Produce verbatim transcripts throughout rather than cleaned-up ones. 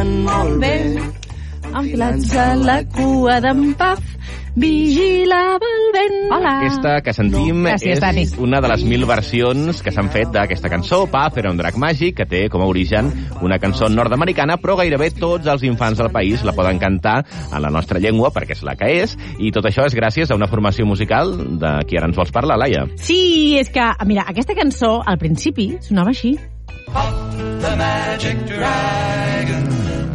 van molt bé. Enfilats a la cua d'en Paf, vigilava el vent. Hola. Aquesta que sentim Gràcies, Dani. és una de les mil versions que s'han fet d'aquesta cançó. Paf era un drac màgic que té com a origen una cançó nord-americana, però gairebé tots els infants del país la poden cantar en la nostra llengua, perquè és la que és, i tot això és gràcies a una formació musical de qui ara ens vols parlar, Laia. Sí, és que, mira, aquesta cançó al principi sonava així. Pop the magic dragon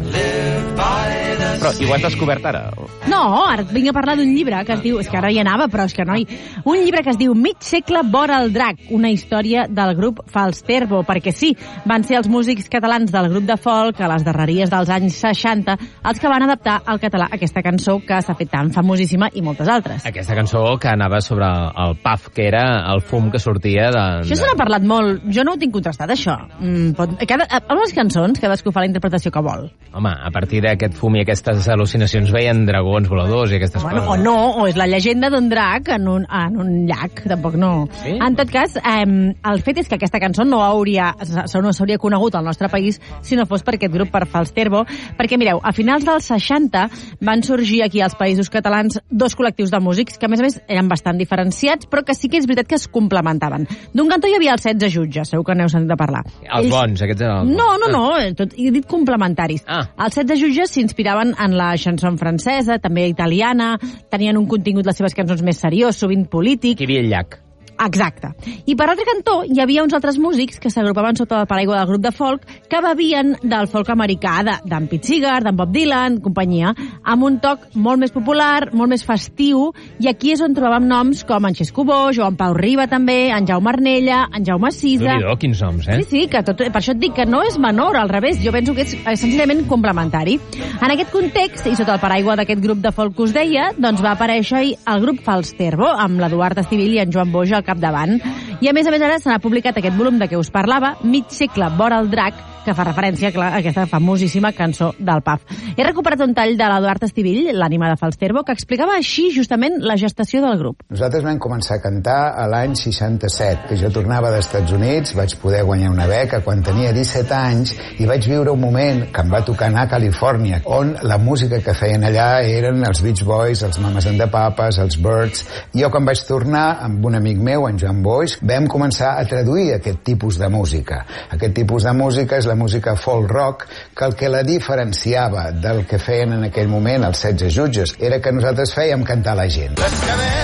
lived by the Però i ho has descobert ara? No, ara et vinc a parlar d'un llibre que es diu... És que ara hi anava, però és que no hi... Un llibre que es diu Mig segle vora el drac, una història del grup Falsterbo, perquè sí, van ser els músics catalans del grup de folk a les darreries dels anys seixanta els que van adaptar al català aquesta cançó que s'ha fet tan famosíssima i moltes altres. Aquesta cançó que anava sobre el Paf, que era el fum que sortia de... Això se n'ha parlat molt. Jo no ho tinc contrastat, això. Mm, pot... Cada... A les cançons, cadascú fa la interpretació que vol. Home, a partir d'aquest fum i aquestes al·lucinacions veien dragons voladors i aquestes bueno, coses. o no, o és la llegenda d'un drac en un, en un llac, tampoc no. Sí? En tot cas, eh, el fet és que aquesta cançó no hauria no s'hauria conegut al nostre país si no fos per aquest grup, per Falsterbo, perquè mireu, a finals dels seixanta van sorgir aquí als Països Catalans dos col·lectius de músics que a més a més eren bastant diferenciats, però que sí que és veritat que es complementaven. D'un cantó hi havia els setze jutges, segur que n'heu sentit a parlar. Els Ells... bons, aquests eren els bons. No, no, no, tot, he dit complementaris. Ah. Els setze jutges s'inspiraven en la chanson francesa, també italiana, tenien un contingut, les seves cançons més seriós, sovint polític. Aquí hi havia el llac. Exacte. I per l'altre cantó hi havia uns altres músics que s'agrupaven sota el paraigua del grup de folk que bevien del folk americà, d'en Pete Seeger, d'en Bob Dylan, companyia, amb un toc molt més popular, molt més festiu, i aquí és on trobàvem noms com en Xesco Boix, o en Pau Riba també, en Jaume Arnella, en Jaume Sisa... Déu-n'hi-do, quins noms, eh? Sí, sí, que tot, per això et dic que no és menor, al revés, jo penso que és senzillament complementari. En aquest context, i sota el paraigua d'aquest grup de folk que us deia, doncs va aparèixer el grup Falsterbo, amb l'Eduard Estivill i en Joan Boix al capdavant. I a més a més ara se n'ha publicat aquest volum de què us parlava, Mig segle vora el drac, que fa referència clar, a aquesta famosíssima cançó del Paf. He recuperat un tall de l'Eduard Estivill, l'ànima de Falsterbo, que explicava així justament la gestació del grup. Nosaltres vam començar a cantar a l'any seixanta-set, que jo tornava dels Estats Units, vaig poder guanyar una beca quan tenia disset anys i vaig viure un moment que em va tocar anar a Califòrnia, on la música que feien allà eren els Beach Boys, els Mamas and the Papas, els Byrds. I jo quan vaig tornar amb un amic meu, en Joan Boix, vam començar a traduir aquest tipus de música. Aquest tipus de música és la música folk rock, que el que la diferenciava del que feien en aquell moment els setze jutges era que nosaltres fèiem cantar la gent.